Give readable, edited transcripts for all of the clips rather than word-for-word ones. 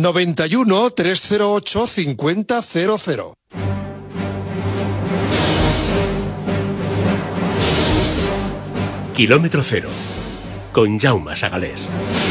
91 308 5000. Kilómetro Cero, con Jaume Sagalés.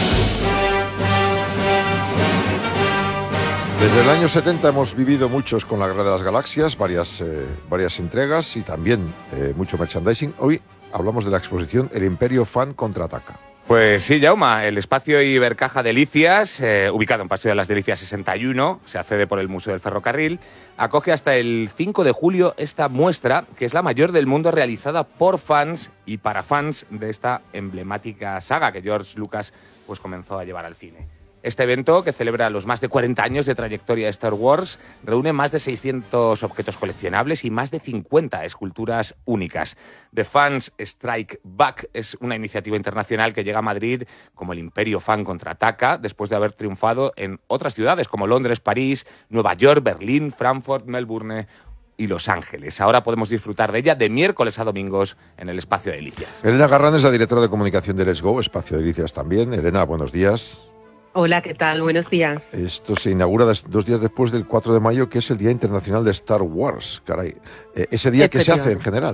Desde el año 70 hemos vivido muchos con la Guerra de las Galaxias, varias entregas y también mucho merchandising. Hoy hablamos de la exposición El Imperio Fan contraataca. Pues sí, Jaume, el espacio Ibercaja Delicias, ubicado en Paseo de las Delicias 61, se accede por el Museo del Ferrocarril, acoge hasta el 5 de julio esta muestra, que es la mayor del mundo realizada por fans y para fans de esta emblemática saga que George Lucas pues comenzó a llevar al cine. Este evento, que celebra los más de 40 años de trayectoria de Star Wars, reúne más de 600 objetos coleccionables y más de 50 esculturas únicas. The Fans Strike Back es una iniciativa internacional que llega a Madrid como el Imperio Fan contraataca, después de haber triunfado en otras ciudades como Londres, París, Nueva York, Berlín, Frankfurt, Melbourne y Los Ángeles. Ahora podemos disfrutar de ella de miércoles a domingos en el Espacio Delicias. Elena Garrán es la directora de comunicación de Let's Go, Espacio Delicias también. Elena, buenos días. Hola, ¿qué tal? Buenos días. Esto se inaugura 2 días después del 4 de mayo, que es el Día Internacional de Star Wars. Caray, ¿ese día qué se hace en general?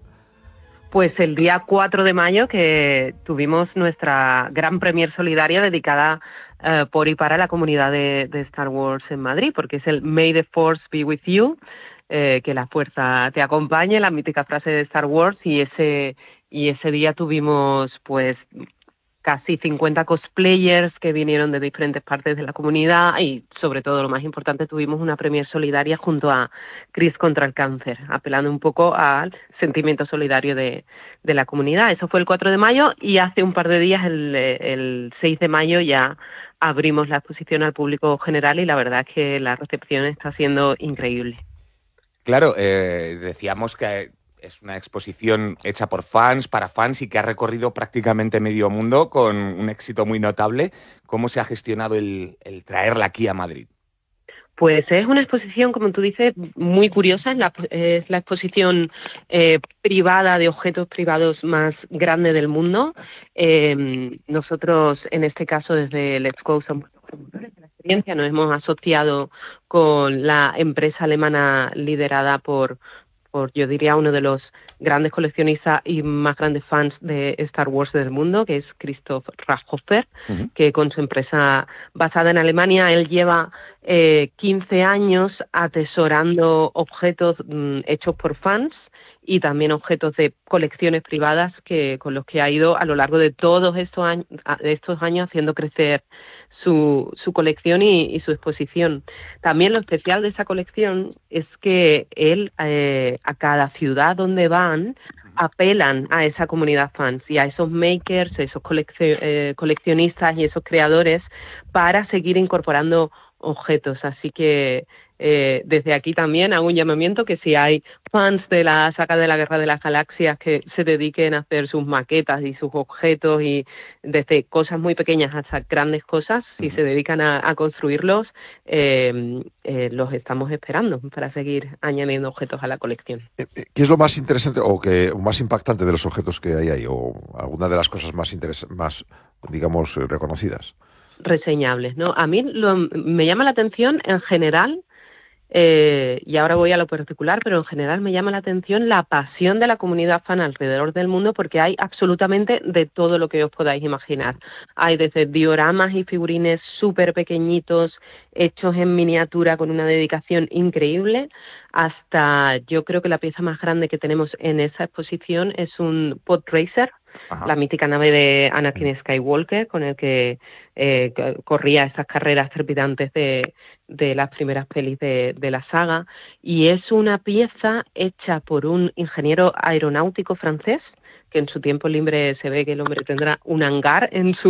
Pues el día 4 de mayo que tuvimos nuestra gran premier solidaria dedicada por y para la comunidad de Star Wars en Madrid, porque es el May the Force be with you, que la fuerza te acompañe, la mítica frase de Star Wars, y ese día tuvimos pues casi 50 cosplayers que vinieron de diferentes partes de la comunidad y, sobre todo, lo más importante, tuvimos una premier solidaria junto a Chris contra el cáncer, apelando un poco al sentimiento solidario de la comunidad. Eso fue el 4 de mayo y hace un par de días, el 6 de mayo, ya abrimos la exposición al público general y la verdad es que la recepción está siendo increíble. Claro, decíamos que es una exposición hecha por fans, para fans y que ha recorrido prácticamente medio mundo con un éxito muy notable. ¿Cómo se ha gestionado el traerla aquí a Madrid? Pues es una exposición, como tú dices, muy curiosa. Es la exposición privada de objetos privados más grande del mundo. Nosotros, en este caso, desde Let's Go, somos promotores de la experiencia. Nos hemos asociado con la empresa alemana liderada por yo diría, uno de los grandes coleccionistas y más grandes fans de Star Wars del mundo, que es Christoph Rathhofer, que con su empresa basada en Alemania, él lleva 15 años atesorando objetos hechos por fans y también objetos de colecciones privadas con los que ha ido a lo largo de todos estos años haciendo crecer su colección y su exposición. También lo especial de esa colección es que él, a cada ciudad donde van, apelan a esa comunidad fans y a esos makers, esos coleccionistas y esos creadores para seguir incorporando objetos. Así que desde aquí también hago un llamamiento que si hay fans de la saga de la Guerra de las Galaxias que se dediquen a hacer sus maquetas y sus objetos, y desde cosas muy pequeñas hasta grandes cosas, si se dedican a construirlos, los estamos esperando para seguir añadiendo objetos a la colección. ¿Qué es lo más interesante o más impactante de los objetos que hay ahí, o alguna de las cosas más digamos, reconocidas? Reseñables, ¿no? A mí me llama la atención en general, y ahora voy a lo particular, pero en general me llama la atención la pasión de la comunidad fan alrededor del mundo, porque hay absolutamente de todo lo que os podáis imaginar. Hay desde dioramas y figurines súper pequeñitos, hechos en miniatura con una dedicación increíble, hasta yo creo que la pieza más grande que tenemos en esa exposición es un pod racer, la mítica nave de Anakin Skywalker, con el que corría esas carreras trepidantes de las primeras pelis de la saga, y es una pieza hecha por un ingeniero aeronáutico francés, que en su tiempo libre se ve que el hombre tendrá un hangar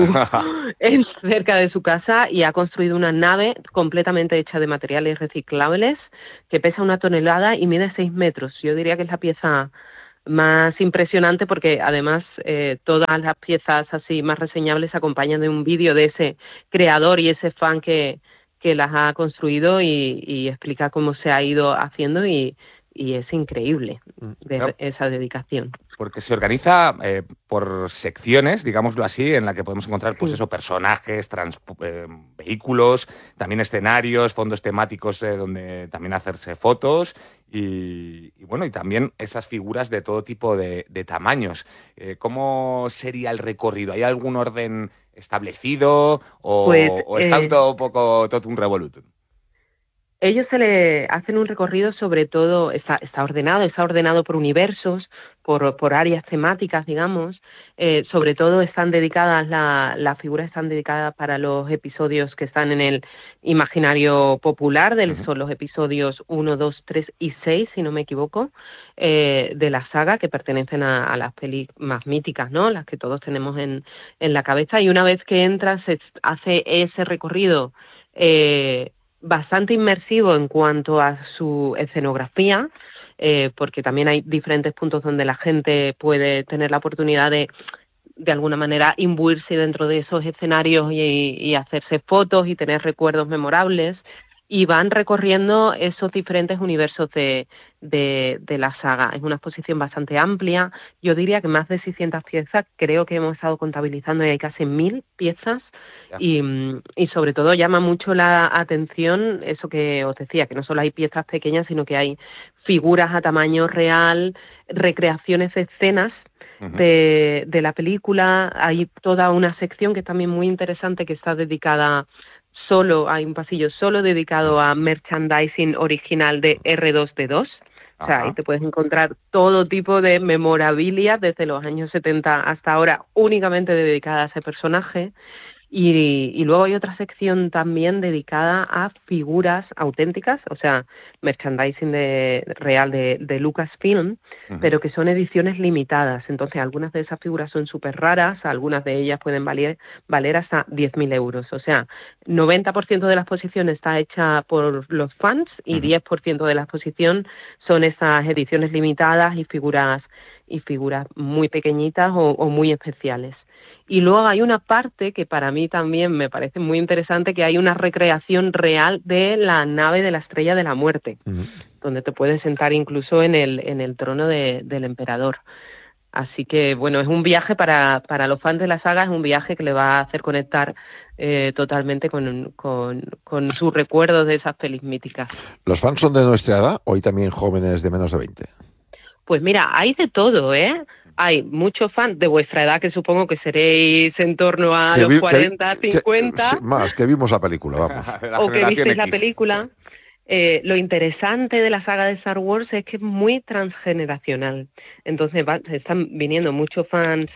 cerca de su casa, y ha construido una nave completamente hecha de materiales reciclables que pesa 1 tonelada y mide 6 metros. Yo diría que es la pieza más impresionante, porque además todas las piezas así más reseñables se acompañan de un vídeo de ese creador y ese fan que las ha construido y explica cómo se ha ido haciendo, y y es increíble ver esa dedicación. Porque se organiza por secciones, digámoslo así, en la que podemos encontrar pues eso, personajes, vehículos, también escenarios, fondos temáticos donde también hacerse fotos y bueno, y también esas figuras de todo tipo de tamaños. ¿Cómo sería el recorrido? ¿Hay algún orden establecido o está un poco totum revolutum? Ellos se le hacen un recorrido, sobre todo, está ordenado por universos, por áreas temáticas, digamos. Sobre todo están dedicadas, las figuras están dedicadas para los episodios que están en el imaginario popular, son los episodios 1, 2, 3 y 6, si no me equivoco, de la saga, que pertenecen a las pelis más míticas, ¿no? Las que todos tenemos en la cabeza. Y una vez que entras, se hace ese recorrido bastante inmersivo en cuanto a su escenografía, porque también hay diferentes puntos donde la gente puede tener la oportunidad de alguna manera imbuirse dentro de esos escenarios y hacerse fotos y tener recuerdos memorables, y van recorriendo esos diferentes universos de la saga. Es una exposición bastante amplia, yo diría que más de 600 piezas, creo que hemos estado contabilizando y hay casi 1000 piezas, y sobre todo llama mucho la atención eso que os decía, que no solo hay piezas pequeñas, sino que hay figuras a tamaño real, recreaciones de escenas de la película. Hay toda una sección que es también muy interesante, que está dedicada hay un pasillo solo dedicado a merchandising original de R2D2. O sea, ahí te puedes encontrar todo tipo de memorabilia desde los años 70 hasta ahora, únicamente dedicada a ese personaje. Y luego hay otra sección también dedicada a figuras auténticas, o sea, merchandising real de Lucasfilm, pero que son ediciones limitadas. Entonces, algunas de esas figuras son súper raras, algunas de ellas pueden valer hasta 10.000 euros. O sea, 90% de la exposición está hecha por los fans y 10% de la exposición son esas ediciones limitadas y figuras muy pequeñitas o muy especiales. Y luego hay una parte que para mí también me parece muy interesante, que hay una recreación real de la nave de la Estrella de la Muerte, donde te puedes sentar incluso en el trono del emperador. Así que, bueno, es un viaje para los fans de la saga, es un viaje que le va a hacer conectar totalmente con sus recuerdos de esas pelis míticas. ¿Los fans son de nuestra edad o hay también jóvenes de menos de 20? Pues mira, hay de todo, ¿eh? Hay muchos fans de vuestra edad, que supongo que seréis en torno a los 40, 50. Más, que vimos la película, vamos. O que visteis la película. Lo interesante de la saga de Star Wars es que es muy transgeneracional. Entonces están viniendo muchos fans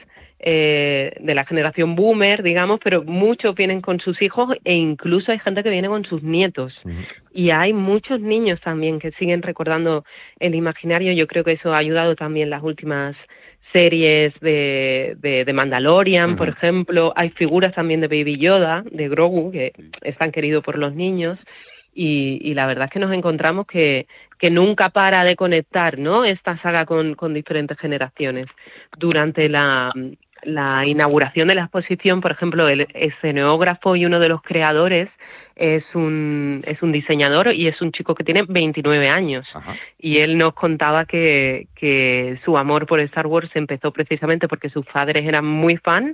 de la generación boomer, digamos, pero muchos vienen con sus hijos e incluso hay gente que viene con sus nietos. Y hay muchos niños también que siguen recordando el imaginario. Yo creo que eso ha ayudado también las últimas series de Mandalorian, por ejemplo. Hay figuras también de Baby Yoda, de Grogu, que están queridos por los niños. Y la verdad es que nos encontramos que nunca para de conectar, ¿no?, esta saga con diferentes generaciones. Durante la inauguración de la exposición, por ejemplo, el escenógrafo y uno de los creadores es un diseñador y es un chico que tiene 29 años. Y él nos contaba que su amor por Star Wars empezó precisamente porque sus padres eran muy fan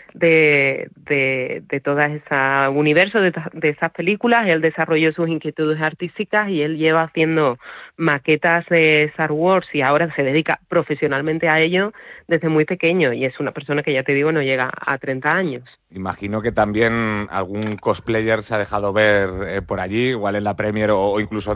de todo ese universo, de esas películas. Él desarrolló sus inquietudes artísticas y él lleva haciendo maquetas de Star Wars y ahora se dedica profesionalmente a ello desde muy pequeño, y es una persona que, ya te digo, no llega a 30 años. Imagino que también algún cosplayer se ha dejado ver por allí, igual en la Premier o incluso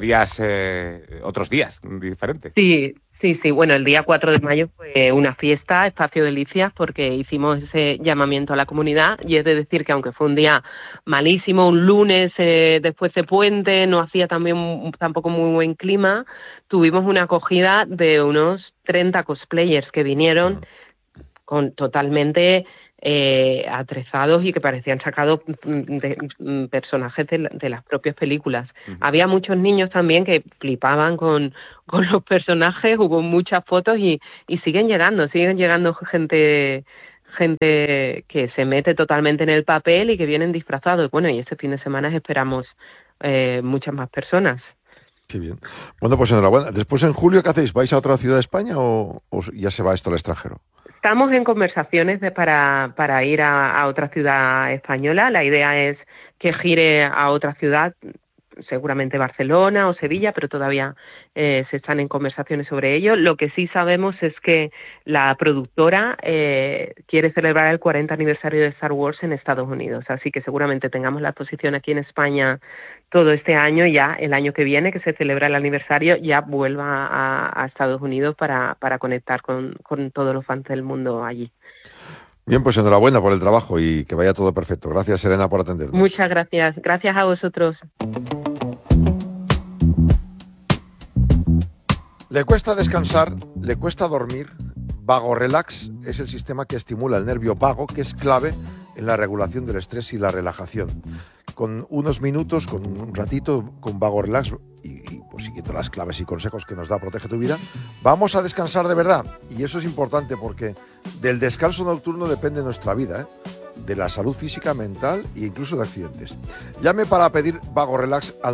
otros días diferentes. Sí. Bueno, el día 4 de mayo fue una fiesta, Espacio Delicias, porque hicimos ese llamamiento a la comunidad, y es de decir que aunque fue un día malísimo, un lunes después de puente, no hacía tampoco muy buen clima, tuvimos una acogida de unos 30 cosplayers que vinieron con totalmente atrezados y que parecían sacados de personajes de las propias películas. Había muchos niños también que flipaban con los personajes, hubo muchas fotos y siguen llegando gente que se mete totalmente en el papel y que vienen disfrazados. Bueno, y este fin de semana esperamos muchas más personas. Qué bien. Bueno, pues enhorabuena. Después, en julio, ¿qué hacéis? ¿Vais a otra ciudad de España o ya se va esto al extranjero? Estamos en conversaciones para ir a otra ciudad española. La idea es que gire a otra ciudad, seguramente Barcelona o Sevilla, pero todavía se están en conversaciones sobre ello. Lo que sí sabemos es que la productora quiere celebrar el 40 aniversario de Star Wars en Estados Unidos, así que seguramente tengamos la exposición aquí en España todo este año, ya el año que viene, que se celebra el aniversario, ya vuelva a Estados Unidos para conectar con todos los fans del mundo allí. Bien, pues enhorabuena por el trabajo y que vaya todo perfecto. Gracias, Elena, por atendernos. Muchas gracias. Gracias a vosotros. ¿Le cuesta descansar? ¿Le cuesta dormir? VagoRelax es el sistema que estimula el nervio vago, que es clave en la regulación del estrés y la relajación. Con unos minutos, con un ratito, con VagoRelax y pues siguiendo las claves y consejos que nos da Protege tu Vida, vamos a descansar de verdad. Y eso es importante porque del descanso nocturno depende nuestra vida, de la salud física, mental e incluso de accidentes. Llame para pedir VagoRelax al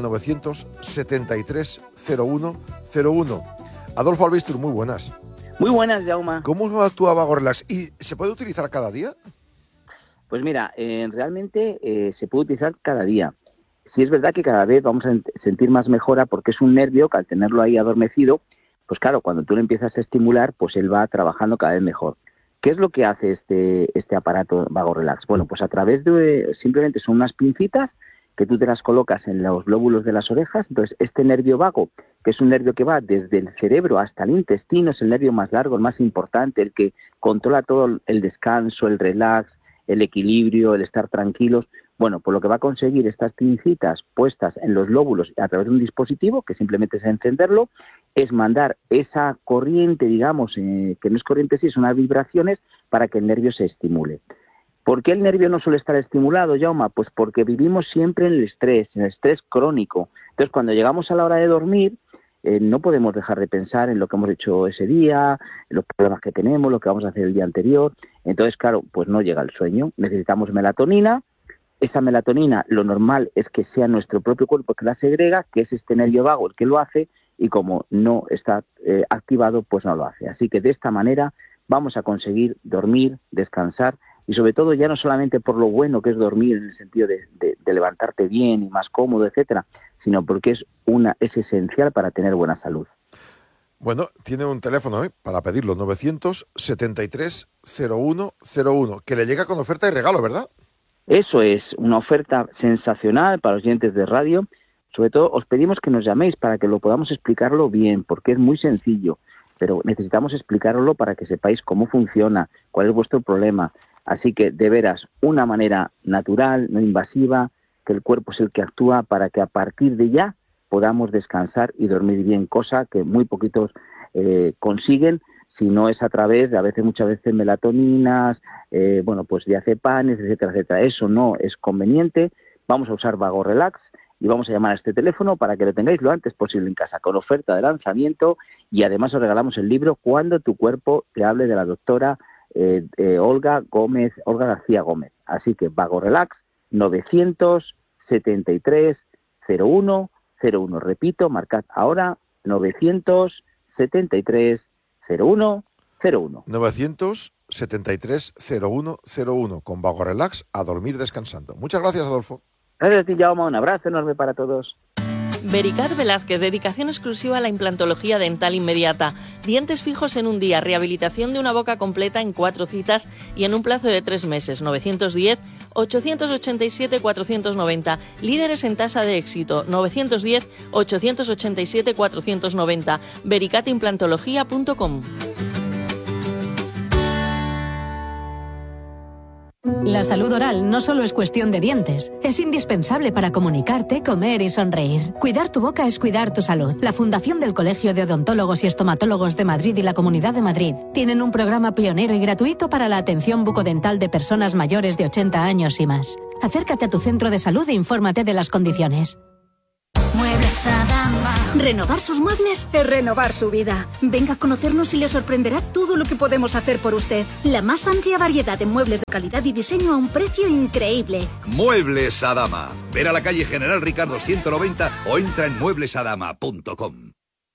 973 01 01. Adolfo Albistur, muy buenas. Muy buenas, Jaume. ¿Cómo actúa VagoRelax? ¿Y se puede utilizar cada día? Pues mira, realmente se puede utilizar cada día. Sí es verdad que cada vez vamos a sentir más mejora porque es un nervio que al tenerlo ahí adormecido, pues claro, cuando tú lo empiezas a estimular, pues él va trabajando cada vez mejor. ¿Qué es lo que hace este aparato VagoRelax? Bueno, pues a través de, simplemente son unas pincitas que tú te las colocas en los lóbulos de las orejas. Entonces, este nervio vago, que es un nervio que va desde el cerebro hasta el intestino, es el nervio más largo, el más importante, el que controla todo el descanso, el relax, el equilibrio, el estar tranquilos. Bueno, pues lo que va a conseguir estas pincitas puestas en los lóbulos a través de un dispositivo, que simplemente es encenderlo, es mandar esa corriente, digamos, que no es corriente, sí, son unas vibraciones para que el nervio se estimule. ¿Por qué el nervio no suele estar estimulado, Jaume? Pues porque vivimos siempre en el estrés crónico. Entonces, cuando llegamos a la hora de dormir, no podemos dejar de pensar en lo que hemos hecho ese día, en los problemas que tenemos, lo que vamos a hacer el día anterior. Entonces, claro, pues no llega el sueño. Necesitamos melatonina. Esa melatonina, lo normal es que sea nuestro propio cuerpo que la segrega, que es este nervio vago el que lo hace, y como no está activado, pues no lo hace. Así que de esta manera vamos a conseguir dormir, descansar, y sobre todo ya no solamente por lo bueno que es dormir en el sentido de levantarte bien y más cómodo, etcétera, sino porque es esencial para tener buena salud. Bueno, tiene un teléfono para pedirlo, 973 01 01, que le llega con oferta y regalo, ¿verdad? Eso es una oferta sensacional para los oyentes de radio. Sobre todo os pedimos que nos llaméis para que lo podamos explicarlo bien, porque es muy sencillo, pero necesitamos explicarlo para que sepáis cómo funciona, cuál es vuestro problema. Así que, de veras, una manera natural, no invasiva, que el cuerpo es el que actúa para que a partir de ya podamos descansar y dormir bien, cosa que muy poquitos consiguen, si no es a través de muchas veces melatoninas, pues diazepanes, etcétera, etcétera. Eso no es conveniente. Vamos a usar VagoRelax y vamos a llamar a este teléfono para que lo tengáis lo antes posible en casa, con oferta de lanzamiento, y además os regalamos el libro Cuando tu cuerpo te hable, de la doctora Olga García Gómez. Así que VagoRelax 973 01 01. Repito, marcad ahora 973 01 01. 973 01 01. Con VagoRelax a dormir descansando. Muchas gracias, Adolfo. Gracias a ti, Jaume. Un abrazo enorme para todos. Vericat Velázquez, dedicación exclusiva a la implantología dental inmediata. Dientes fijos en un día, rehabilitación de una boca completa en 4 citas y en un plazo de 3 meses. 910-887-490. Líderes en tasa de éxito. 910-887-490. vericatimplantología.com. La salud oral no solo es cuestión de dientes, es indispensable para comunicarte, comer y sonreír. Cuidar tu boca es cuidar tu salud. La Fundación del Colegio de Odontólogos y Estomatólogos de Madrid y la Comunidad de Madrid tienen un programa pionero y gratuito para la atención bucodental de personas mayores de 80 años y más. Acércate a tu centro de salud e infórmate de las condiciones. Muebles Adama. Renovar sus muebles es renovar su vida. Venga a conocernos y le sorprenderá todo lo que podemos hacer por usted. La más amplia variedad de muebles de calidad y diseño a un precio increíble. Muebles Adama. Ver a la calle General Ricardo 190 o entra en mueblesadama.com.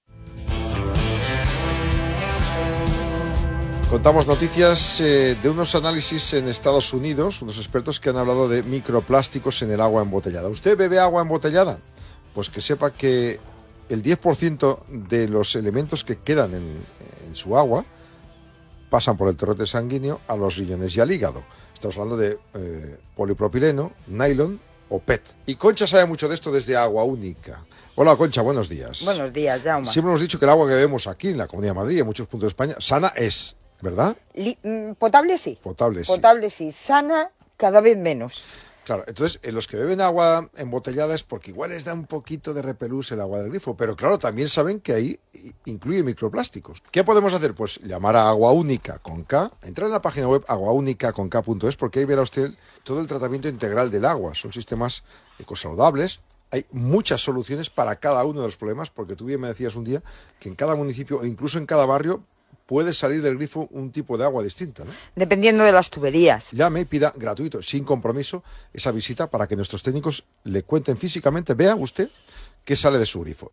Contamos noticias de unos análisis en Estados Unidos, unos expertos que han hablado de microplásticos en el agua embotellada. ¿Usted bebe agua embotellada? Pues que sepa que el 10% de los elementos que quedan en su agua pasan por el torrente sanguíneo a los riñones y al hígado. Estamos hablando de polipropileno, nylon o PET. Y Concha sabe mucho de esto desde Agua Única. Hola Concha, buenos días. Buenos días, Jaume. Siempre hemos dicho que el agua que bebemos aquí en la Comunidad de Madrid y en muchos puntos de España, sana es, ¿verdad? Potable sí. Potable sí. Potable sí. Sana cada vez menos. Claro, entonces los que beben agua embotellada es porque igual les da un poquito de repelús el agua del grifo, pero claro, también saben que ahí incluye microplásticos. ¿Qué podemos hacer? Pues llamar a Agua Única con K, entrar en la página web aguaunicaconk.es, porque ahí verá usted todo el tratamiento integral del agua. Son sistemas ecosaludables. Hay muchas soluciones para cada uno de los problemas, porque tú bien me decías un día que en cada municipio o incluso en cada barrio puede salir del grifo un tipo de agua distinta, ¿no? Dependiendo de las tuberías. Llame y pida gratuito, sin compromiso, esa visita para que nuestros técnicos le cuenten físicamente, vea usted qué sale de su grifo.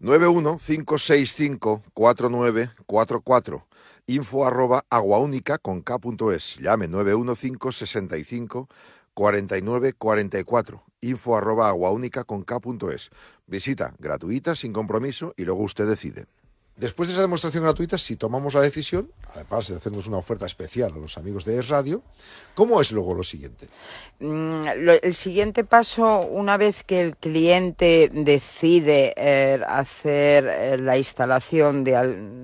915654944, info@aguaunica.es. Llame 915654944, info@aguaunica.es. Visita gratuita, sin compromiso, y luego usted decide. Después de esa demostración gratuita, si tomamos la decisión, además de hacernos una oferta especial a los amigos de Es Radio, ¿cómo es luego lo siguiente? El siguiente paso, una vez que el cliente decide hacer la instalación de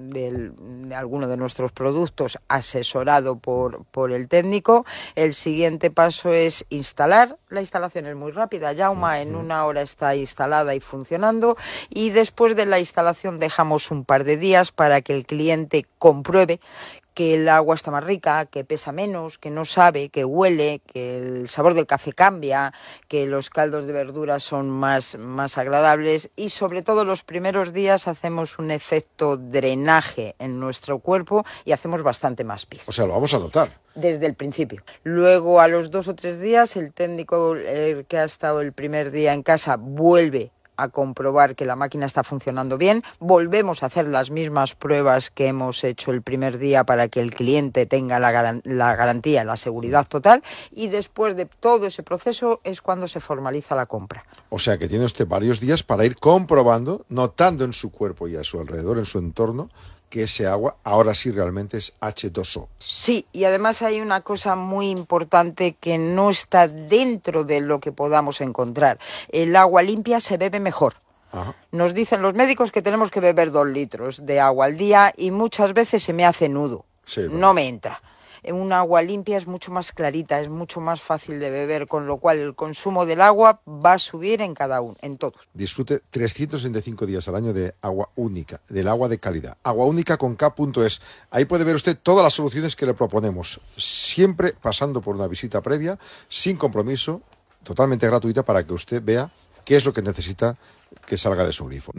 alguno de nuestros productos asesorado por el técnico, el siguiente paso es instalar. La instalación es muy rápida, Jaume, en 1 hora está instalada y funcionando, y después de la instalación dejamos un par de días para que el cliente compruebe que el agua está más rica, que pesa menos, que no sabe, que huele, que el sabor del café cambia, que los caldos de verduras son más agradables, y sobre todo los primeros días hacemos un efecto drenaje en nuestro cuerpo y hacemos bastante más pis. O sea, lo vamos a notar. Desde el principio. Luego, a los 2 o 3 días, el técnico que ha estado el primer día en casa vuelve a comprobar que la máquina está funcionando bien. Volvemos a hacer las mismas pruebas que hemos hecho el primer día para que el cliente tenga la garantía, la seguridad total, y después de todo ese proceso es cuando se formaliza la compra. O sea que tiene usted varios días para ir comprobando, notando en su cuerpo y a su alrededor, en su entorno, que ese agua ahora sí realmente es H2O. Sí, y además hay una cosa muy importante que no está dentro de lo que podamos encontrar. El agua limpia se bebe mejor. Ajá. Nos dicen los médicos que tenemos que beber 2 litros de agua al día y muchas veces se me hace nudo. Sí, bueno. No me entra. Un agua limpia es mucho más clarita, es mucho más fácil de beber, con lo cual el consumo del agua va a subir en todos. Disfrute 365 días al año de Agua Única, del agua de calidad. aguaunicaconk.es. Ahí puede ver usted todas las soluciones que le proponemos, siempre pasando por una visita previa, sin compromiso, totalmente gratuita, para que usted vea qué es lo que necesita que salga de su grifo.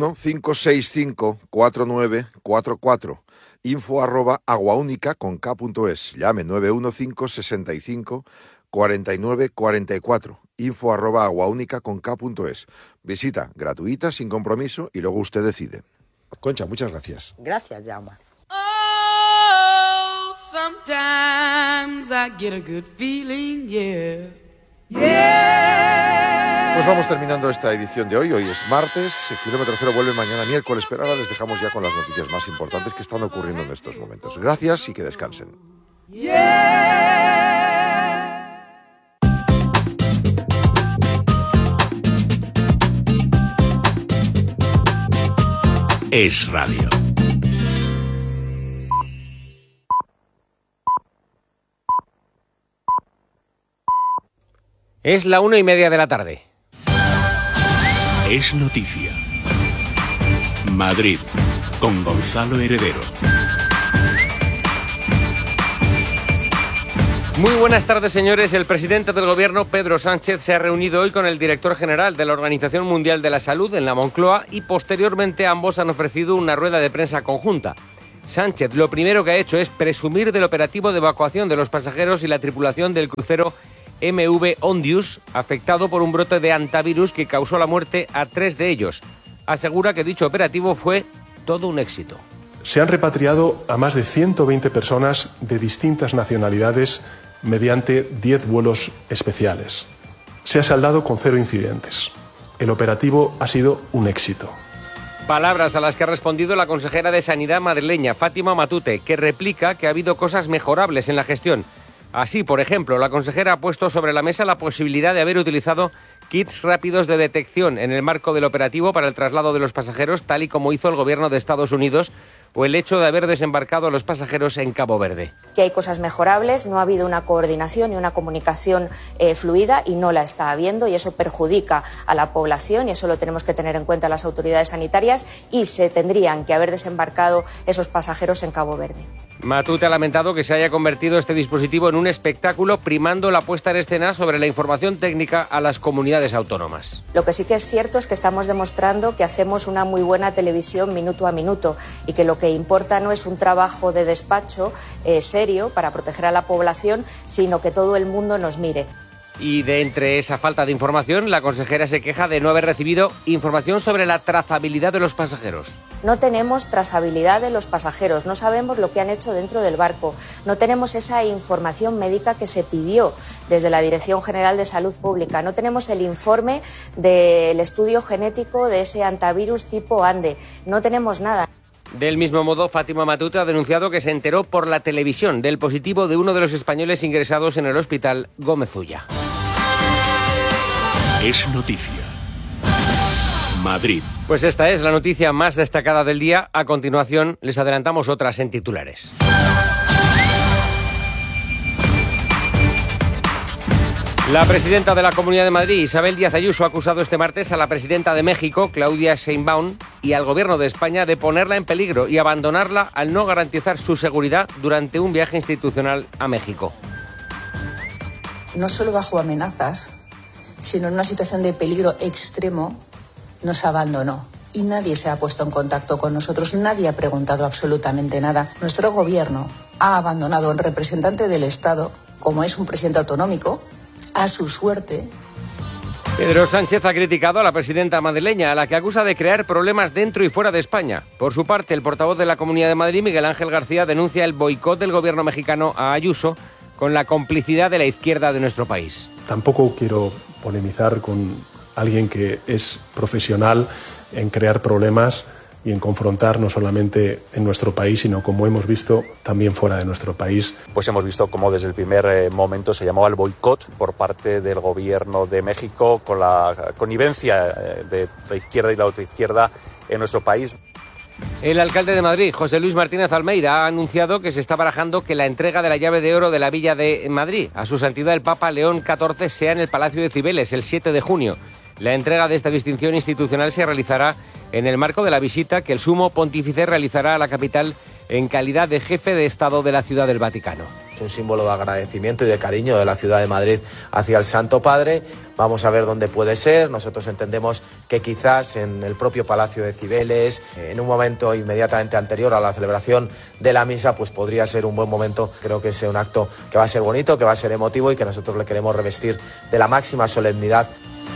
915654944. info@aguaunica.es. Llame 915654944, info@aguaunica.es. Visita gratuita, sin compromiso, y luego usted decide. Concha, muchas gracias. Gracias, Jaume. Oh, sometimes I get a good feeling, yeah. Pues vamos terminando esta edición de hoy. Hoy es martes, el Kilómetro Cero vuelve mañana miércoles, pero ahora les dejamos ya con las noticias más importantes que están ocurriendo en estos momentos. Gracias y que descansen. Es Radio. Es la 1:30 de la tarde. Es noticia. Madrid, con Gonzalo Heredero. Muy buenas tardes, señores. El presidente del Gobierno, Pedro Sánchez, se ha reunido hoy con el director general de la Organización Mundial de la Salud en la Moncloa y posteriormente ambos han ofrecido una rueda de prensa conjunta. Sánchez lo primero que ha hecho es presumir del operativo de evacuación de los pasajeros y la tripulación del crucero MV Ondius, afectado por un brote de hantavirus que causó la muerte a 3 de ellos. Asegura que dicho operativo fue todo un éxito. Se han repatriado a más de 120 personas de distintas nacionalidades mediante 10 vuelos especiales. Se ha saldado con 0 incidentes. El operativo ha sido un éxito. Palabras a las que ha respondido la consejera de Sanidad madrileña, Fátima Matute, que replica que ha habido cosas mejorables en la gestión. Así, por ejemplo, la consejera ha puesto sobre la mesa la posibilidad de haber utilizado kits rápidos de detección en el marco del operativo para el traslado de los pasajeros, tal y como hizo el gobierno de Estados Unidos, o el hecho de haber desembarcado a los pasajeros en Cabo Verde. Que hay cosas mejorables, no ha habido una coordinación y una comunicación fluida y no la está habiendo y eso perjudica a la población y eso lo tenemos que tener en cuenta las autoridades sanitarias y se tendrían que haber desembarcado esos pasajeros en Cabo Verde. Matute ha lamentado que se haya convertido este dispositivo en un espectáculo primando la puesta en escena sobre la información técnica a las comunidades autónomas. Lo que sí que es cierto es que estamos demostrando que hacemos una muy buena televisión minuto a minuto y que lo que importa no es un trabajo de despacho serio para proteger a la población, sino que todo el mundo nos mire. Y de entre esa falta de información, la consejera se queja de no haber recibido información sobre la trazabilidad de los pasajeros. No tenemos trazabilidad de los pasajeros, no sabemos lo que han hecho dentro del barco, no tenemos esa información médica que se pidió desde la Dirección General de Salud Pública, no tenemos el informe del estudio genético de ese hantavirus tipo Ande, no tenemos nada. Del mismo modo, Fátima Matute ha denunciado que se enteró por la televisión del positivo de uno de los españoles ingresados en el hospital Gómez Ulla. Es noticia. Madrid. Pues esta es la noticia más destacada del día. A continuación, les adelantamos otras en titulares. La presidenta de la Comunidad de Madrid, Isabel Díaz Ayuso, ha acusado este martes a la presidenta de México, Claudia Sheinbaum, y al Gobierno de España de ponerla en peligro y abandonarla al no garantizar su seguridad durante un viaje institucional a México. No solo bajo amenazas, sino en una situación de peligro extremo, nos abandonó. Y nadie se ha puesto en contacto con nosotros, nadie ha preguntado absolutamente nada. Nuestro Gobierno ha abandonado a un representante del Estado, como es un presidente autonómico, a su suerte. Pedro Sánchez ha criticado a la presidenta madrileña, a la que acusa de crear problemas dentro y fuera de España. Por su parte, el portavoz de la Comunidad de Madrid, Miguel Ángel García, denuncia el boicot del gobierno mexicano a Ayuso con la complicidad de la izquierda de nuestro país. Tampoco quiero polemizar con alguien que es profesional en crear problemas y en confrontar no solamente en nuestro país, sino como hemos visto también fuera de nuestro país. Pues hemos visto cómo desde el primer momento se llamaba el boicot por parte del gobierno de México con la connivencia de la izquierda y la ultraizquierda en nuestro país. El alcalde de Madrid, José Luis Martínez Almeida, ha anunciado que se está barajando que la entrega de la llave de oro de la Villa de Madrid a su santidad el Papa León XIV sea en el Palacio de Cibeles el 7 de junio. La entrega de esta distinción institucional se realizará en el marco de la visita que el Sumo Pontífice realizará a la capital en calidad de jefe de Estado de la Ciudad del Vaticano. Es un símbolo de agradecimiento y de cariño de la ciudad de Madrid hacia el Santo Padre. Vamos a ver dónde puede ser. Nosotros entendemos que quizás en el propio Palacio de Cibeles, en un momento inmediatamente anterior a la celebración de la misa, pues podría ser un buen momento. Creo que es un acto que va a ser bonito, que va a ser emotivo y que nosotros le queremos revestir de la máxima solemnidad.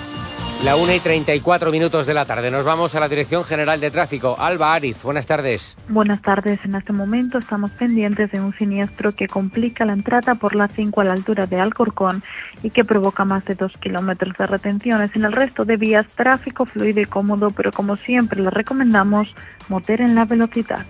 La 1:34 de la tarde. Nos vamos a la Dirección General de Tráfico. Alba Ariz, buenas tardes. Buenas tardes. En este momento estamos pendientes de un siniestro que complica la entrada por la 5 a la altura de Alcorcón y que provoca más de 2 kilómetros de retenciones. En el resto de vías, tráfico fluido y cómodo, pero como siempre les recomendamos, moderen la velocidad.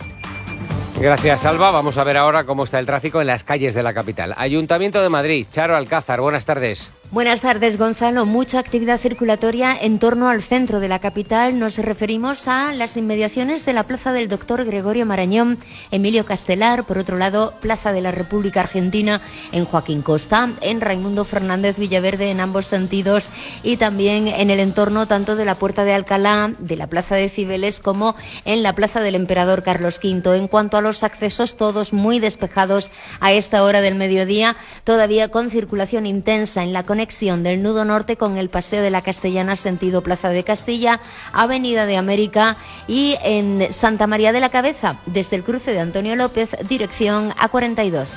Gracias, Alba. Vamos a ver ahora cómo está el tráfico en las calles de la capital. Ayuntamiento de Madrid, Charo Alcázar, buenas tardes. Buenas tardes, Gonzalo. Mucha actividad circulatoria en torno al centro de la capital. Nos referimos a las inmediaciones de la Plaza del Doctor Gregorio Marañón, Emilio Castelar, por otro lado, Plaza de la República Argentina en Joaquín Costa, en Raimundo Fernández Villaverde en ambos sentidos y también en el entorno tanto de la Puerta de Alcalá, de la Plaza de Cibeles como en la Plaza del Emperador Carlos V. En cuanto a los accesos, todos muy despejados a esta hora del mediodía, todavía con circulación intensa en la conexión del nudo norte con el Paseo de la Castellana sentido Plaza de Castilla, Avenida de América y en Santa María de la Cabeza, desde el cruce de Antonio López, dirección A42.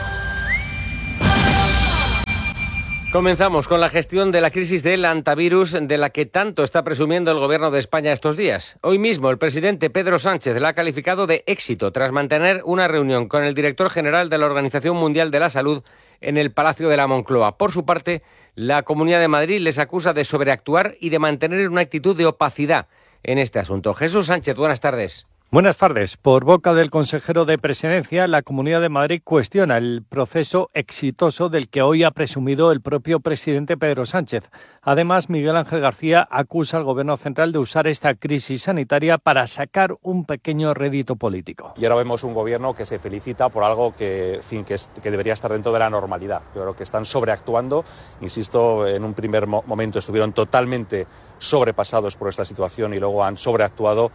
Comenzamos con la gestión de la crisis del hantavirus de la que tanto está presumiendo el Gobierno de España estos días. Hoy mismo el presidente Pedro Sánchez la ha calificado de éxito tras mantener una reunión con el director general de la Organización Mundial de la Salud en el Palacio de la Moncloa. Por su parte, la Comunidad de Madrid les acusa de sobreactuar y de mantener una actitud de opacidad en este asunto. Jesús Sánchez, buenas tardes. Buenas tardes. Por boca del consejero de Presidencia, la Comunidad de Madrid cuestiona el proceso exitoso del que hoy ha presumido el propio presidente Pedro Sánchez. Además, Miguel Ángel García acusa al Gobierno central de usar esta crisis sanitaria para sacar un pequeño rédito político. Y ahora vemos un Gobierno que se felicita por algo que debería estar dentro de la normalidad. Yo creo que están sobreactuando. Insisto, en un primer momento estuvieron totalmente sobrepasados por esta situación y luego han sobreactuado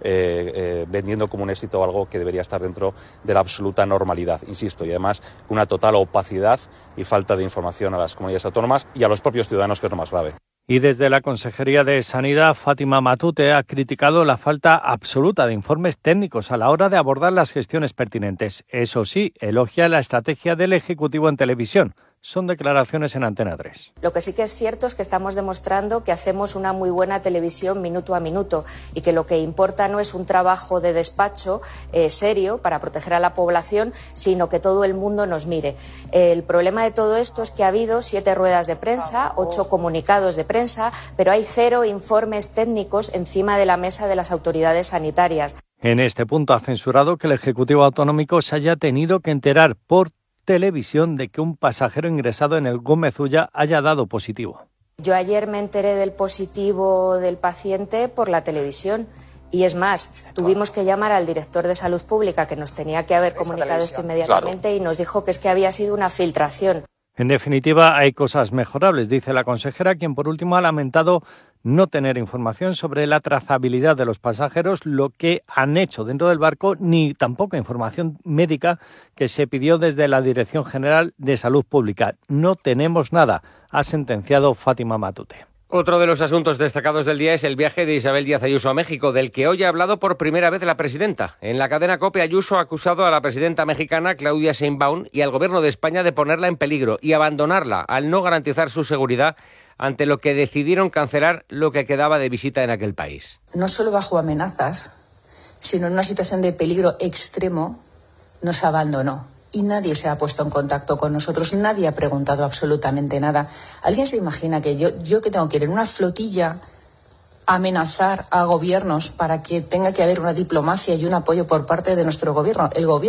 vendiendo como un éxito algo que debería estar dentro de la absoluta normalidad, insisto, y además con una total opacidad y falta de información a las comunidades autónomas y a los propios ciudadanos, que es lo más grave. Y desde la Consejería de Sanidad, Fátima Matute ha criticado la falta absoluta de informes técnicos a la hora de abordar las gestiones pertinentes. Eso sí, elogia la estrategia del Ejecutivo en televisión. Son declaraciones en Antena 3. Lo que sí que es cierto es que estamos demostrando que hacemos una muy buena televisión minuto a minuto y que lo que importa no es un trabajo de despacho serio para proteger a la población, sino que todo el mundo nos mire. El problema de todo esto es que ha habido 7 ruedas de prensa, 8 comunicados de prensa, pero hay 0 informes técnicos encima de la mesa de las autoridades sanitarias. En este punto ha censurado que el Ejecutivo Autonómico se haya tenido que enterar por televisión de que un pasajero ingresado en el Gómez Ulla haya dado positivo. Yo ayer me enteré del positivo del paciente por la televisión y es más, tuvimos que llamar al director de Salud Pública que nos tenía que haber comunicado esto inmediatamente y nos dijo que es que había sido una filtración. En definitiva, hay cosas mejorables, dice la consejera, quien por último ha lamentado no tener información sobre la trazabilidad de los pasajeros, lo que han hecho dentro del barco, ni tampoco información médica que se pidió desde la Dirección General de Salud Pública. No tenemos nada, ha sentenciado Fátima Matute. Otro de los asuntos destacados del día es el viaje de Isabel Díaz Ayuso a México, del que hoy ha hablado por primera vez la presidenta. En la cadena COPE, Ayuso ha acusado a la presidenta mexicana, Claudia Sheinbaum, y al Gobierno de España de ponerla en peligro y abandonarla al no garantizar su seguridad ante lo que decidieron cancelar lo que quedaba de visita en aquel país. No solo bajo amenazas, sino en una situación de peligro extremo, nos abandonó. Y nadie se ha puesto en contacto con nosotros, nadie ha preguntado absolutamente nada. ¿Alguien se imagina que yo que tengo que ir en una flotilla a amenazar a gobiernos para que tenga que haber una diplomacia y un apoyo por parte de nuestro gobierno?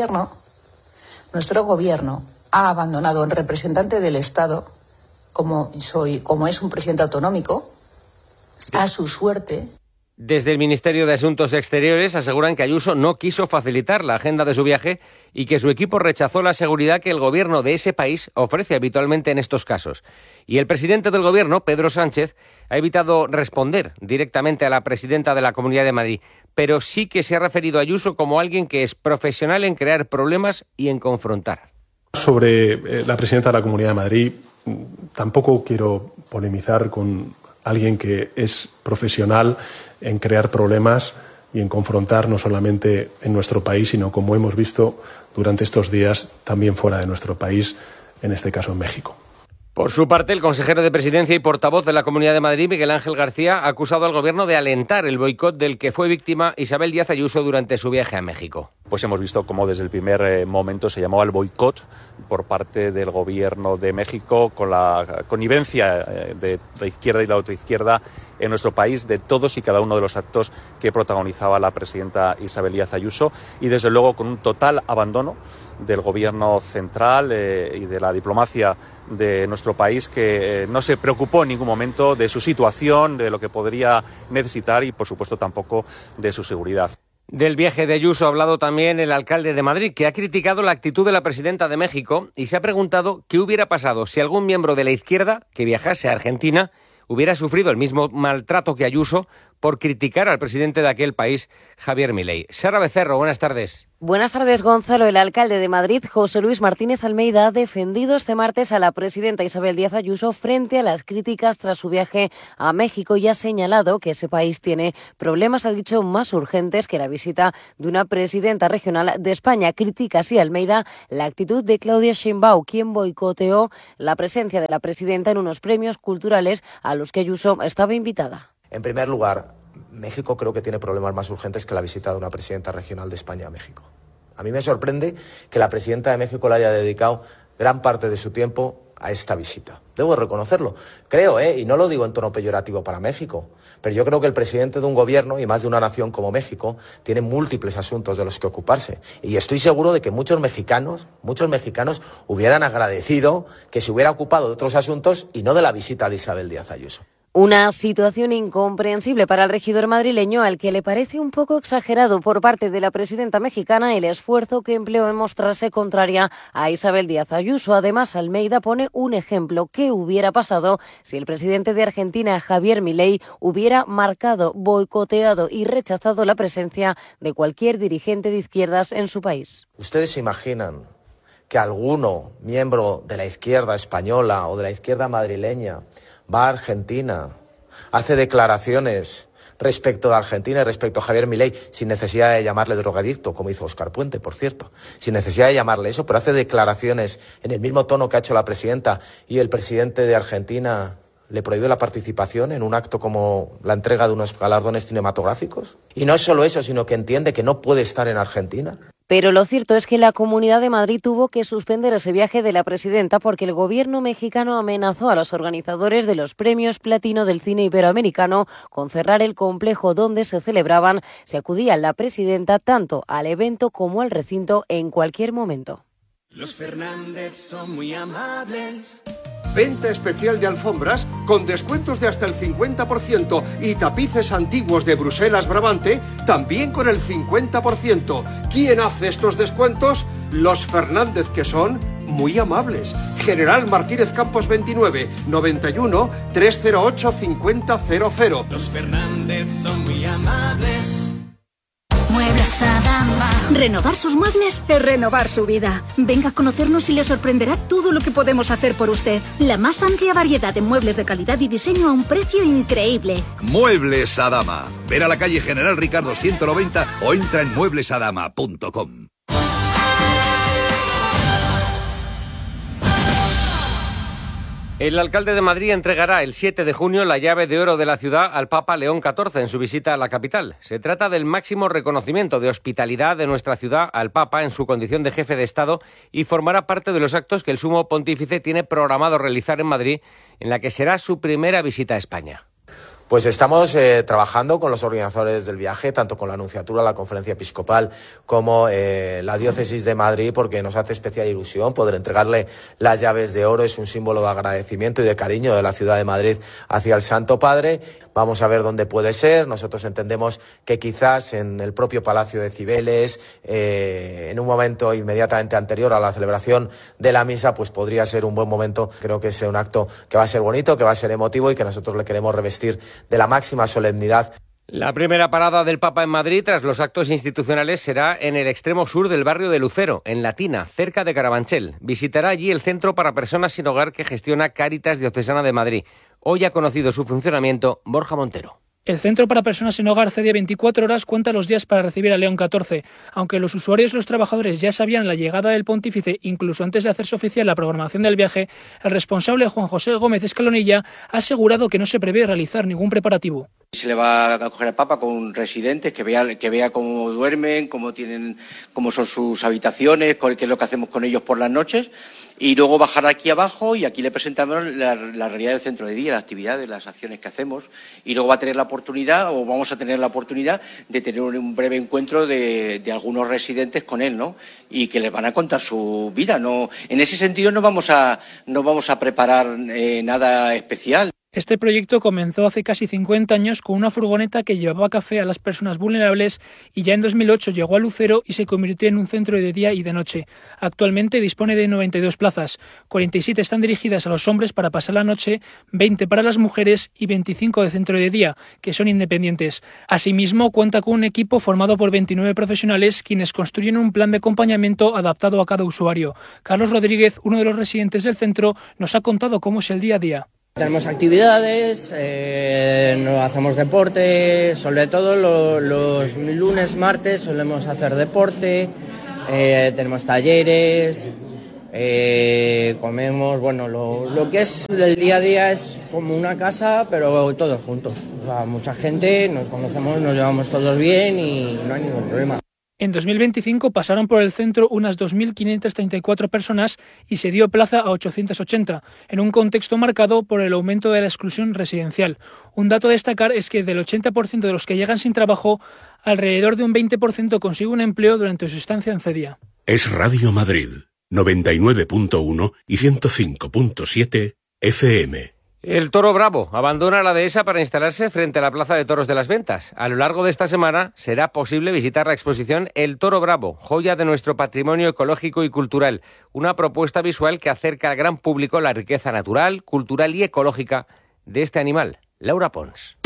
Nuestro gobierno ha abandonado al representante del Estado, como es un presidente autonómico, a su suerte. Desde el Ministerio de Asuntos Exteriores aseguran que Ayuso no quiso facilitar la agenda de su viaje y que su equipo rechazó la seguridad que el gobierno de ese país ofrece habitualmente en estos casos. Y el presidente del gobierno, Pedro Sánchez, ha evitado responder directamente a la presidenta de la Comunidad de Madrid, pero sí que se ha referido a Ayuso como alguien que es profesional en crear problemas y en confrontar. Sobre la presidenta de la Comunidad de Madrid, tampoco quiero polemizar con alguien que es profesional en crear problemas y en confrontar no solamente en nuestro país, sino, como hemos visto durante estos días, también fuera de nuestro país, en este caso en México. Por su parte, el consejero de Presidencia y portavoz de la Comunidad de Madrid, Miguel Ángel García, ha acusado al Gobierno de alentar el boicot del que fue víctima Isabel Díaz Ayuso durante su viaje a México. Pues hemos visto cómo desde el primer momento se llamó al boicot por parte del gobierno de México, con la connivencia de la izquierda y la autoizquierda en nuestro país, de todos y cada uno de los actos que protagonizaba la presidenta Isabel Díaz Ayuso, y desde luego con un total abandono del gobierno central y de la diplomacia de nuestro país, que no se preocupó en ningún momento de su situación, de lo que podría necesitar y por supuesto tampoco de su seguridad. Del viaje de Ayuso ha hablado también el alcalde de Madrid, que ha criticado la actitud de la presidenta de México y se ha preguntado qué hubiera pasado si algún miembro de la izquierda que viajase a Argentina hubiera sufrido el mismo maltrato que Ayuso por criticar al presidente de aquel país, Javier Milei. Sara Becerro, buenas tardes. Buenas tardes, Gonzalo. El alcalde de Madrid, José Luis Martínez Almeida, ha defendido este martes a la presidenta Isabel Díaz Ayuso frente a las críticas tras su viaje a México y ha señalado que ese país tiene problemas, ha dicho, más urgentes que la visita de una presidenta regional de España. Critica así Almeida la actitud de Claudia Sheinbaum, quien boicoteó la presencia de la presidenta en unos premios culturales a los que Ayuso estaba invitada. En primer lugar, México creo que tiene problemas más urgentes que la visita de una presidenta regional de España a México. A mí me sorprende que la presidenta de México le haya dedicado gran parte de su tiempo a esta visita. Debo reconocerlo. Creo, y no lo digo en tono peyorativo para México, pero yo creo que el presidente de un gobierno y más de una nación como México tiene múltiples asuntos de los que ocuparse. Y estoy seguro de que muchos mexicanos hubieran agradecido que se hubiera ocupado de otros asuntos y no de la visita de Isabel Díaz Ayuso. Una situación incomprensible para el regidor madrileño, al que le parece un poco exagerado por parte de la presidenta mexicana el esfuerzo que empleó en mostrarse contraria a Isabel Díaz Ayuso. Además, Almeida pone un ejemplo. ¿Qué hubiera pasado si el presidente de Argentina, Javier Milei, hubiera marcado, boicoteado y rechazado la presencia de cualquier dirigente de izquierdas en su país? ¿Ustedes se imaginan que alguno, miembro de la izquierda española o de la izquierda madrileña, va a Argentina, hace declaraciones respecto de Argentina y respecto a Javier Milei, sin necesidad de llamarle drogadicto, como hizo Óscar Puente, por cierto, sin necesidad de llamarle eso, pero hace declaraciones en el mismo tono que ha hecho la presidenta, y el presidente de Argentina le prohíbe la participación en un acto como la entrega de unos galardones cinematográficos? Y no es solo eso, sino que entiende que no puede estar en Argentina. Pero lo cierto es que la Comunidad de Madrid tuvo que suspender ese viaje de la presidenta porque el gobierno mexicano amenazó a los organizadores de los premios Platino del cine iberoamericano con cerrar el complejo donde se celebraban. Se acudía la presidenta tanto al evento como al recinto en cualquier momento. Los Fernández son muy amables. Venta especial de alfombras con descuentos de hasta el 50% y tapices antiguos de Bruselas Brabante también con el 50%. ¿Quién hace estos descuentos? Los Fernández, que son muy amables. General Martínez Campos 29, 91 308 5000. Los Fernández son muy amables. Muebles Adama. Renovar sus muebles es renovar su vida. Venga a conocernos y le sorprenderá todo lo que podemos hacer por usted. La más amplia variedad de muebles de calidad y diseño a un precio increíble. Muebles Adama. Ver a la calle General Ricardo 190 o entra en mueblesadama.com. El alcalde de Madrid entregará el 7 de junio la llave de oro de la ciudad al Papa León XIV en su visita a la capital. Se trata del máximo reconocimiento de hospitalidad de nuestra ciudad al Papa en su condición de jefe de Estado y formará parte de los actos que el Sumo Pontífice tiene programado realizar en Madrid, en la que será su primera visita a España. Pues estamos trabajando con los organizadores del viaje, tanto con la Nunciatura, la Conferencia Episcopal, como la Diócesis de Madrid, porque nos hace especial ilusión poder entregarle las llaves de oro. Es un símbolo de agradecimiento y de cariño de la ciudad de Madrid hacia el Santo Padre. Vamos a ver dónde puede ser. Nosotros entendemos que quizás en el propio Palacio de Cibeles, en un momento inmediatamente anterior a la celebración de la misa, pues podría ser un buen momento. Creo que es un acto que va a ser bonito, que va a ser emotivo y que nosotros le queremos revestir de la máxima solemnidad. La primera parada del Papa en Madrid tras los actos institucionales será en el extremo sur del barrio de Lucero, en Latina, cerca de Carabanchel. Visitará allí el centro para personas sin hogar que gestiona Cáritas Diocesana de Madrid. Hoy ha conocido su funcionamiento Borja Montero. El Centro para Personas sin Hogar cede 24 horas cuenta los días para recibir a León XIV. Aunque los usuarios y los trabajadores ya sabían la llegada del pontífice, incluso antes de hacerse oficial la programación del viaje, el responsable Juan José Gómez Escalonilla ha asegurado que no se prevé realizar ningún preparativo. Se le va a coger al Papa con residentes, que vea cómo duermen, cómo son sus habitaciones, qué es lo que hacemos con ellos por las noches, y luego bajar aquí abajo y aquí le presentamos la realidad del centro de día, las actividades, las acciones que hacemos, y luego vamos a tener la oportunidad de tener un breve encuentro de algunos residentes con él, ¿no? Y que les van a contar su vida. No, en ese sentido no vamos a preparar nada especial. Este proyecto comenzó hace casi 50 años con una furgoneta que llevaba café a las personas vulnerables y ya en 2008 llegó a Lucero y se convirtió en un centro de día y de noche. Actualmente dispone de 92 plazas, 47 están dirigidas a los hombres para pasar la noche, 20 para las mujeres y 25 de centro de día, que son independientes. Asimismo, cuenta con un equipo formado por 29 profesionales quienes construyen un plan de acompañamiento adaptado a cada usuario. Carlos Rodríguez, uno de los residentes del centro, nos ha contado cómo es el día a día. Tenemos actividades, hacemos deporte, sobre todo los lunes, martes solemos hacer deporte, tenemos talleres, comemos, lo que es el día a día es como una casa, pero todos juntos. O sea, mucha gente, nos conocemos, nos llevamos todos bien y no hay ningún problema. En 2025 pasaron por el centro unas 2.534 personas y se dio plaza a 880, en un contexto marcado por el aumento de la exclusión residencial. Un dato a destacar es que del 80% de los que llegan sin trabajo, alrededor de un 20% consigue un empleo durante su estancia en CEDIA. Es Radio Madrid, 99.1 y 105.7 FM. El Toro Bravo abandona la dehesa para instalarse frente a la Plaza de Toros de las Ventas. A lo largo de esta semana será posible visitar la exposición El Toro Bravo, joya de nuestro patrimonio ecológico y cultural. Una propuesta visual que acerca al gran público la riqueza natural, cultural y ecológica de este animal. Laura Pons.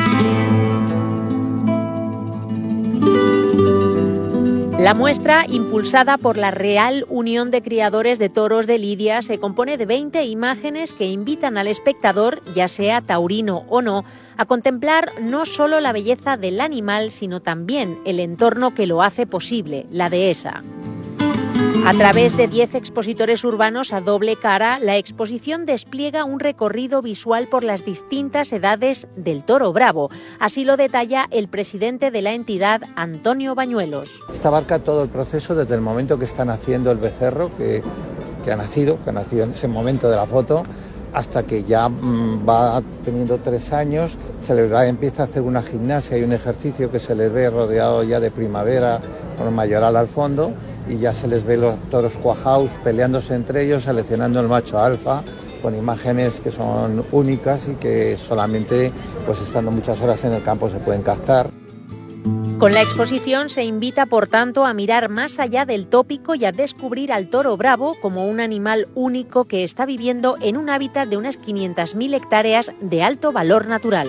La muestra, impulsada por la Real Unión de Criadores de Toros de Lidia, se compone de 20 imágenes que invitan al espectador, ya sea taurino o no, a contemplar no solo la belleza del animal, sino también el entorno que lo hace posible, la dehesa. A través de 10 expositores urbanos a doble cara, la exposición despliega un recorrido visual por las distintas edades del toro bravo. Así lo detalla el presidente de la entidad, Antonio Bañuelos. Esta abarca todo el proceso desde el momento que está naciendo el becerro, que ha nacido en ese momento de la foto, hasta que ya va teniendo 3 años, empieza a hacer una gimnasia y un ejercicio que se les ve rodeado ya de primavera, con el mayoral al fondo, y ya se les ve los toros cuajaos peleándose entre ellos, seleccionando el macho alfa, con imágenes que son únicas y que solamente, pues estando muchas horas en el campo, se pueden captar. Con la exposición se invita, por tanto, a mirar más allá del tópico y a descubrir al toro bravo como un animal único que está viviendo en un hábitat de unas 500.000 hectáreas de alto valor natural.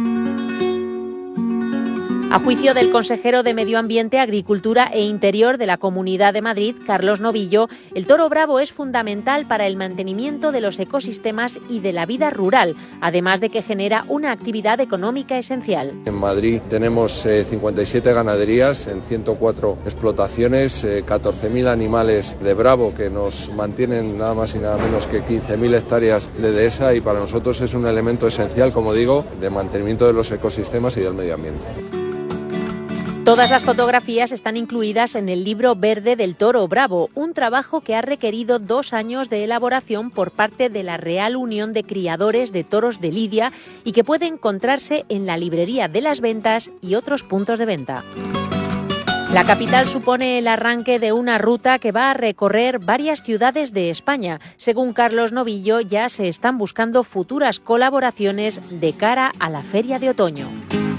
A juicio del consejero de Medio Ambiente, Agricultura e Interior de la Comunidad de Madrid, Carlos Novillo, el toro bravo es fundamental para el mantenimiento de los ecosistemas y de la vida rural, además de que genera una actividad económica esencial. En Madrid tenemos 57 ganaderías en 104 explotaciones, 14.000 animales de bravo que nos mantienen nada más y nada menos que 15.000 hectáreas de dehesa, y para nosotros es un elemento esencial, como digo, de mantenimiento de los ecosistemas y del medio ambiente. Todas las fotografías están incluidas en el libro verde del toro bravo, un trabajo que ha requerido 2 años de elaboración por parte de la Real Unión de Criadores de Toros de Lidia y que puede encontrarse en la librería de Las Ventas y otros puntos de venta. La capital supone el arranque de una ruta que va a recorrer varias ciudades de España. Según Carlos Novillo, ya se están buscando futuras colaboraciones de cara a la Feria de Otoño.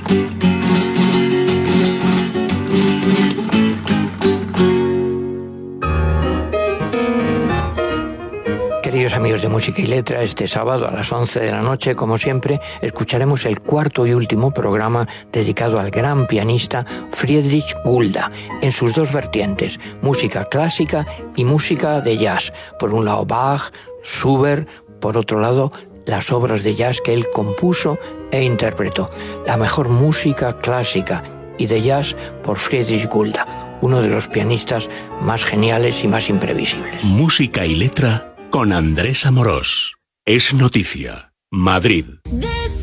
Queridos amigos de Música y Letra, este sábado a las 11 de la noche, como siempre, escucharemos el cuarto y último programa dedicado al gran pianista Friedrich Gulda, en sus 2 vertientes, música clásica y música de jazz. Por un lado Bach, Schubert, por otro lado las obras de jazz que él compuso e interpretó. La mejor música clásica y de jazz por Friedrich Gulda, uno de los pianistas más geniales y más imprevisibles. Música y Letra con Andrés Amorós. Es noticia. Madrid.